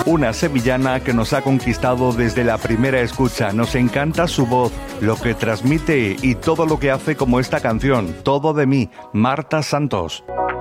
Una sevillana que nos ha conquistado desde la primera escucha. Nos encanta su voz, lo que transmite y todo lo que hace, como esta canción, Todo de mí, Marta Santos.